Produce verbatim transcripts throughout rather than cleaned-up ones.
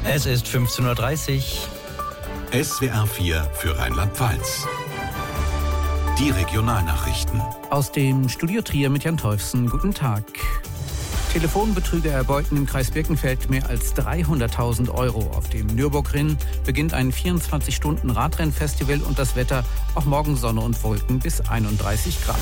Es ist fünfzehn Uhr dreißig. S W R vier für Rheinland-Pfalz. Die Regionalnachrichten. Aus dem Studio Trier mit Jan Teufsen. Guten Tag. Telefonbetrüger erbeuten im Kreis Birkenfeld mehr als dreihunderttausend Euro. Auf dem Nürburgring beginnt ein vierundzwanzig Stunden Radrennfestival und das Wetter auch morgen Sonne und Wolken bis einunddreißig Grad.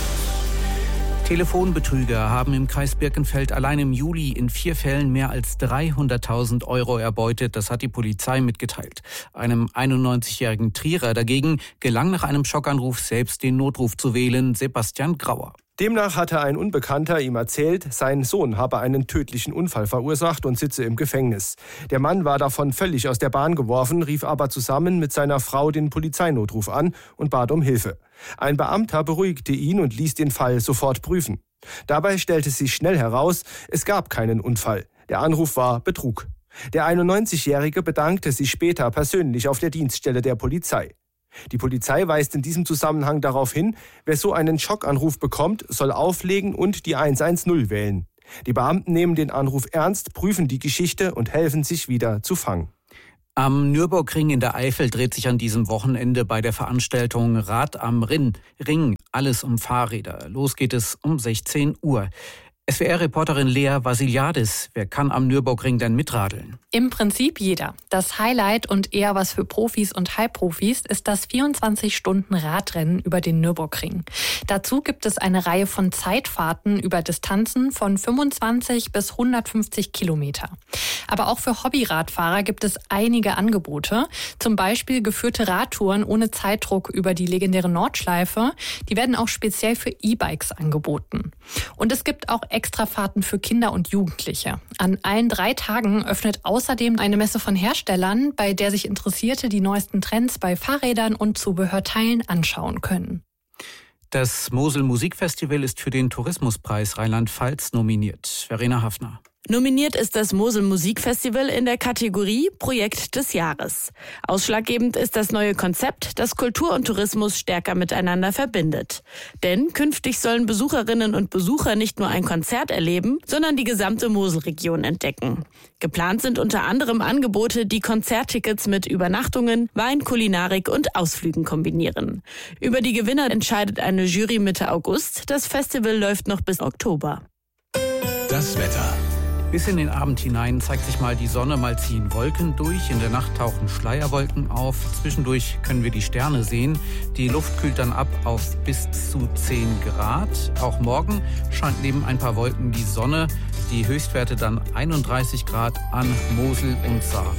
Telefonbetrüger haben im Kreis Birkenfeld allein im Juli in vier Fällen mehr als dreihunderttausend Euro erbeutet. Das hat die Polizei mitgeteilt. Einem einundneunzigjährigen Trierer dagegen gelang nach einem Schockanruf selbst den Notruf zu wählen. Sebastian Grauer. Demnach hatte ein Unbekannter ihm erzählt, sein Sohn habe einen tödlichen Unfall verursacht und sitze im Gefängnis. Der Mann war davon völlig aus der Bahn geworfen, rief aber zusammen mit seiner Frau den Polizeinotruf an und bat um Hilfe. Ein Beamter beruhigte ihn und ließ den Fall sofort prüfen. Dabei stellte sich schnell heraus, es gab keinen Unfall. Der Anruf war Betrug. Der einundneunzigjährige bedankte sich später persönlich auf der Dienststelle der Polizei. Die Polizei weist in diesem Zusammenhang darauf hin, wer so einen Schockanruf bekommt, soll auflegen und die hundertzehn wählen. Die Beamten nehmen den Anruf ernst, prüfen die Geschichte und helfen sich wieder zu fangen. Am Nürburgring in der Eifel dreht sich an diesem Wochenende bei der Veranstaltung Rad am Ring, Ring, alles um Fahrräder. Los geht es um sechzehn Uhr. S W R-Reporterin Lea Vasiliadis, wer kann am Nürburgring denn mitradeln? Im Prinzip jeder. Das Highlight und eher was für Profis und Halbprofis ist das vierundzwanzig Stunden Radrennen über den Nürburgring. Dazu gibt es eine Reihe von Zeitfahrten über Distanzen von fünfundzwanzig bis hundertfünfzig Kilometer. Aber auch für Hobbyradfahrer gibt es einige Angebote. Zum Beispiel geführte Radtouren ohne Zeitdruck über die legendäre Nordschleife. Die werden auch speziell für E-Bikes angeboten. Und es gibt auch Extrafahrten für Kinder und Jugendliche. An allen drei Tagen öffnet außerdem eine Messe von Herstellern, bei der sich Interessierte die neuesten Trends bei Fahrrädern und Zubehörteilen anschauen können. Das Mosel Musikfestival ist für den Tourismuspreis Rheinland-Pfalz nominiert. Verena Hafner. Nominiert ist das Mosel Musikfestival in der Kategorie Projekt des Jahres. Ausschlaggebend ist das neue Konzept, das Kultur und Tourismus stärker miteinander verbindet. Denn künftig sollen Besucherinnen und Besucher nicht nur ein Konzert erleben, sondern die gesamte Moselregion entdecken. Geplant sind unter anderem Angebote, die Konzerttickets mit Übernachtungen, Wein, Kulinarik und Ausflügen kombinieren. Über die Gewinner entscheidet eine Jury Mitte August. Das Festival läuft noch bis Oktober. Das Wetter. Bis in den Abend hinein zeigt sich mal die Sonne, mal ziehen Wolken durch. In der Nacht tauchen Schleierwolken auf. Zwischendurch können wir die Sterne sehen. Die Luft kühlt dann ab auf bis zu zehn Grad. Auch morgen scheint neben ein paar Wolken die Sonne. Die Höchstwerte dann einunddreißig Grad an Mosel und Saar.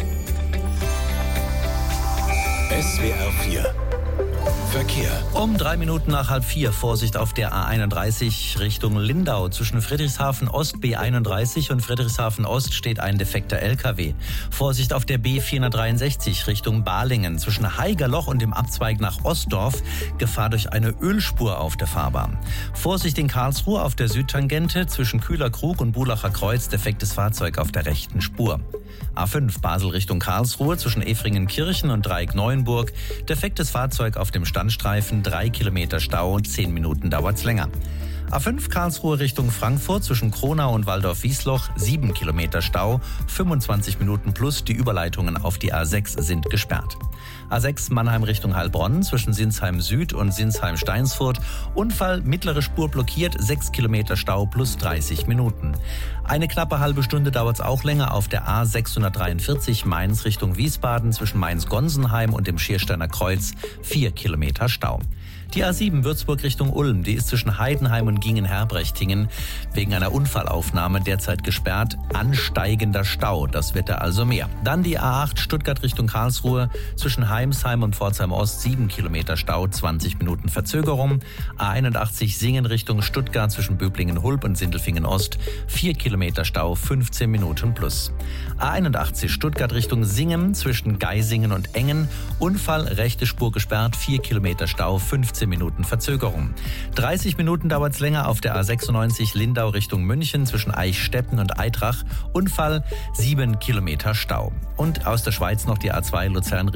S W R vier. Verkehr. Um drei Minuten nach halb vier Vorsicht auf der A einunddreißig Richtung Lindau. Zwischen Friedrichshafen Ost B einunddreißig und Friedrichshafen Ost steht ein defekter L K W. Vorsicht auf der B vierhundertdreiundsechzig Richtung Balingen. Zwischen Haigerloch und dem Abzweig nach Ostdorf Gefahr durch eine Ölspur auf der Fahrbahn. Vorsicht in Karlsruhe auf der Südtangente. Zwischen Kühlerkrug und Bulacher Kreuz defektes Fahrzeug auf der rechten Spur. A fünf Basel Richtung Karlsruhe zwischen Efringenkirchen und Dreieck-Neuenburg. Defektes Fahrzeug auf dem Standstreifen, drei Kilometer Stau und zehn Minuten dauert's länger. A fünf Karlsruhe Richtung Frankfurt zwischen Kronau und Waldorf-Wiesloch, sieben Kilometer Stau, fünfundzwanzig Minuten plus, die Überleitungen auf die A sechs sind gesperrt. A sechs Mannheim Richtung Heilbronn zwischen Sinsheim Süd und Sinsheim Steinsfurt. Unfall, mittlere Spur blockiert, sechs Kilometer Stau plus dreißig Minuten. Eine knappe halbe Stunde dauert es auch länger auf der A sechshundertdreiundvierzig Mainz Richtung Wiesbaden zwischen Mainz-Gonsenheim und dem Schiersteiner Kreuz, vier Kilometer Stau. Die A sieben Würzburg Richtung Ulm, die ist zwischen Heidenheim und Gingen-Herbrechtingen wegen einer Unfallaufnahme derzeit gesperrt. Ansteigender Stau, das wird da also mehr. Dann die A acht Stuttgart Richtung Karlsruhe, zwischen Heimsheim und Pforzheim Ost sieben Kilometer Stau, zwanzig Minuten Verzögerung. A einundachtzig Singen Richtung Stuttgart zwischen Böblingen-Hulb und Sindelfingen Ost, vier Kilometer Stau, fünfzehn Minuten plus. A einundachtzig Stuttgart Richtung Singen zwischen Geisingen und Engen, Unfall, rechte Spur gesperrt, vier Kilometer Stau, fünfzehn Minuten Verzögerung. dreißig Minuten dauert es länger auf der A sechsundneunzig Lindau Richtung München zwischen Eichstätten und Eitrach. Unfall, sieben Kilometer Stau. Und aus der Schweiz noch die A zwei Luzern Richtung Gotha.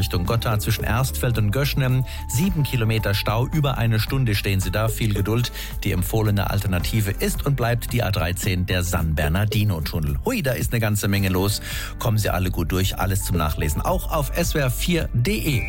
Stau zwischen Erstfeld und Göschnem. Sieben Kilometer Stau, über eine Stunde stehen Sie da. Viel Geduld. Die empfohlene Alternative ist und bleibt die A dreizehn, der San Bernardino-Tunnel. Hui, da ist eine ganze Menge los. Kommen Sie alle gut durch. Alles zum Nachlesen. Auch auf S W R vier punkt de.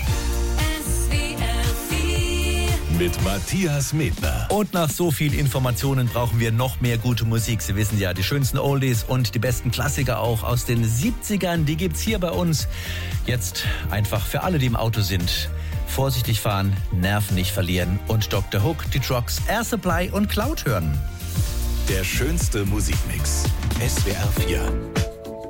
Mit Matthias Medner. Und nach so viel Informationen brauchen wir noch mehr gute Musik. Sie wissen ja, die schönsten Oldies und die besten Klassiker auch aus den siebzigern, die gibt's hier bei uns. Jetzt einfach für alle, die im Auto sind. Vorsichtig fahren, Nerven nicht verlieren und Doktor Hook, die Trucks, Air Supply und Cloud hören. Der schönste Musikmix. S W R vier.